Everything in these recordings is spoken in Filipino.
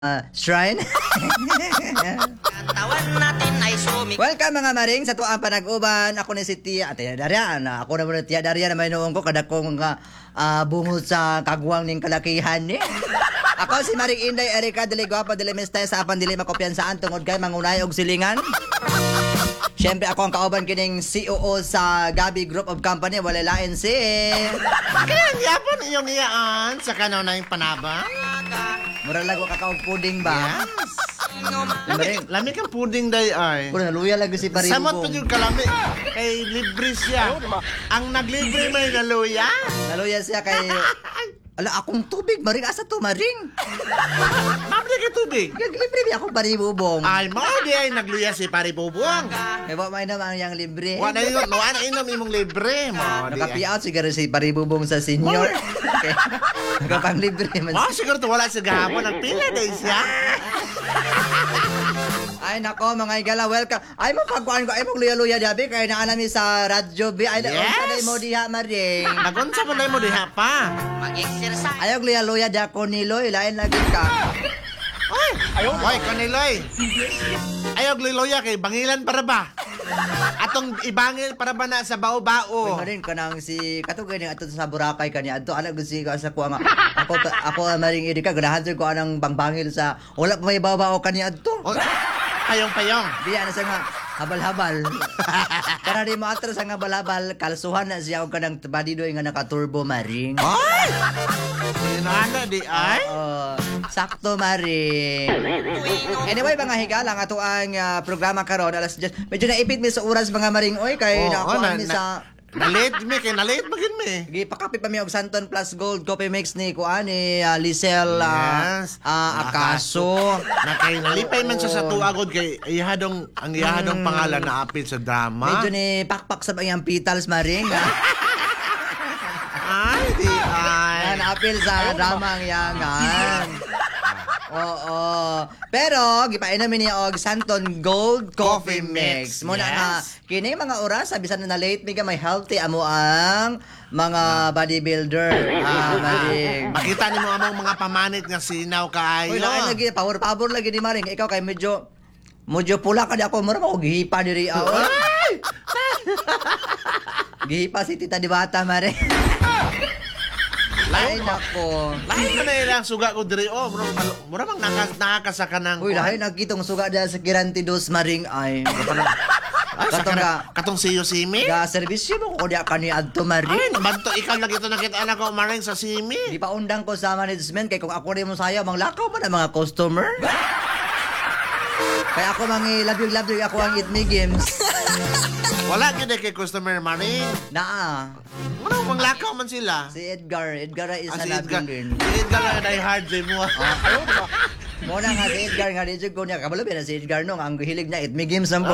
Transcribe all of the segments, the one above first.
shrine. Tawan natin ay sumik. Welcome mga maring sa tuang panag-uban. Ako ni si Tia Daria. Ako na muna Tia Daria na may noong ko kada kong bungod sa kagwang ning kalakihan ni. Ako si Maring Inday Erika dili gwapa dili mistay sa apan dili makopiyansaan tungod kay mangunay og silingan. Siyempre ako ang kauban kining COO sa Gabi Group of Company wala lain si Kaya yapon iyong iyaan sa kanaw na yung panabang. mura lago kakaog puding ba? Yes. Lami kang puding day ay. Puro naluya lago si Paribong. Samot pa yung kalami. Kay libre siya. Ang naglibre may naluya. Naluya siya kay ala akong tubig maring asa to maring. Mabli ka tubig. Libre di ako Paribong. Ay, mo di ay nagluya si Pari Bubong. Kaya ba may naman yang libre? Wala inom imong libre mo. Nakapi out siguro si Paribubong sa senior. Okay. Nakapang libre man. Mo siguro to wala sa gahapon ang pila day siya. Ay nako mga igala, welcome. Ay mo pagkuan ko ay mo luya-luya dabi kay naanami sa radyo bi. Ay Yes. unsa day mo diha maring. Nagunsa pa na mo diha pa. Mag-exercise. Ayog luya-luya dako ni Loy, lain lagi ka. Ay, kaniloy. Ayog liloya kay bangilan para ba? Atong ibangil para ba na sa bao-bao? Maring kanang si katugay ni ato sa Boracay kani adto ana gud si ka sa kuha nga. Ako maring idi ka ganahan ko anang bangbangil sa wala pa may babaw kani adto. Oh, payong-payong. Diya na sa nga habal-habal. Kana di mo atras sa nga habal-habal, kalsuhan na siya og kanang badidoy nga naka-turbo maring. Ay! Inana di ay? Sakto maring. Anyway mga higala nga ato ang programa karon alas 10. Medyo naipit mi sa oras mga maring oy kay nakuha mi sa Nalit mi kay nalit magin mi. gipakapit pa mi og Santon Plus Gold Coffee Mix ni kuani Lisel Yes. Akaso. Na kay nalipay man siya sa tuagod kay iyahadong ang iyahadong pangalan na apil sa drama. Medyo ni pakpak sa bayang petals maring. Ay, di ay. Apil sa drama ang yangan. Oo. Pero gipainom niya og Santon Gold Coffee Mix. Muna Yes. nga kini mga oras bisan na late mi ka may healthy amo ang mga bodybuilder. Maring. Makita nimo among mga pamanit nga sinaw kaayo. Uy, lain lagi power lagi ni Maring. Ikaw kay medyo pula ka di ako mura mo gihipa diri ako. Ay! Gihipa si Tita Diwata Maring. Ay nako. Lahi na ilang suga ko diri oh, mura bang nakakasaka ng Uy, lahi nagkitong suga dahil sa Giranti Dos Maring ay. Ay, katong siyo simi? Ga serbisyo mo ko diya kani adto Maring. Ay, banto ikaw lagi ito nakita anak ko maring sa simi. Di pa undang ko sa management kay kung ako rin mo sayo manglakaw man ang mga customer. Kaya ako love you ako ang Eat Me Games. Wala gid kay customer maring. Naa. Ano mang lakaw man sila? Si Edgar is Ah, na Edgar. nabilin. Si Edgar na die hard day mo. Muna nga si Edgar nga dito ko niya kabalo na si Edgar nung ang hilig na Eat Me Games ang po.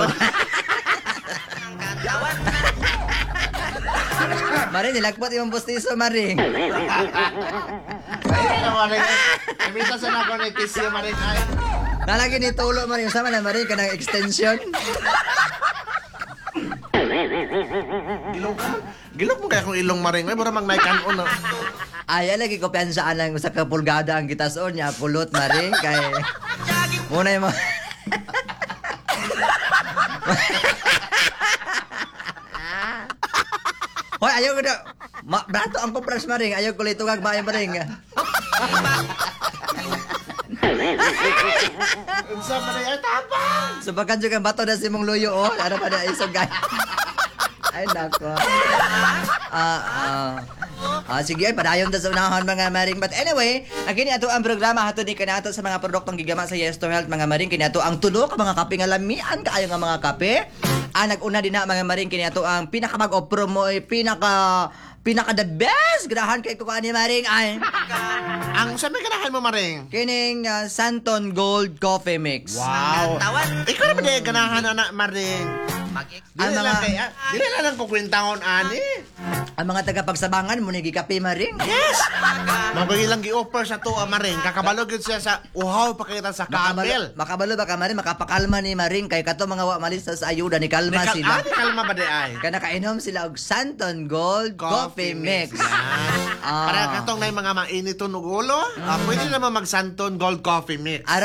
Maring nilagpot yung postiso Maring. Ano maring? Imita sa nako ni Kisio maring ay. Nalagi ni tulo Maring sama na Maring kanang extension. Gilok mo kaya kung ilong maring ay mura mang naikanon. Ay, lagi ko piyansaan lang sa kapulgada ang gitason niya. Pulot Maring kay muna yung mga Hoy, ayaw ko na. Brato ang kupras Maring. Ayaw ko lito kagmaya Maring. Unsa man ay tapang. Subakan juga bato na si mong luyo, oh. Ano pa na isog gay. Ay, nako. Sige, ay, padayon ta sa unahon mga Maring. But anyway, kini ato ang programa hato ni kanato sa mga produktong gigama sa Yes to Health mga Maring. Kini ato ang tulo ka mga kape nga lamian kaayo nga mga kape. Nag-una din na mga Maring kini ato ang pinakabag-o promo pinaka the best grahan kay kuha ni Maring ay Ang sabi kanahan mo maring. kining Santon Gold Coffee Mix. Wow. Tawan. Ikaw naman din ganahan na maring. Dili lang kay dili lang ang kukwentahon ani. Ang mga tagapagsabangan mo ni gikape maring. Yes. Mabagi lang gi-offer sa to maring kakabalo gyud siya sa uhaw pakita sa camel. Makabalo ba ka maring makapakalma ni maring kay kato mga wa malista sa ayuda ni kalma sila. Kalma ba di ay? Kaya nakainom sila og Santon Gold Coffee Mix. Para katong na mga mainit ug ulo, pwede naman mag Santon Gold Coffee Mix.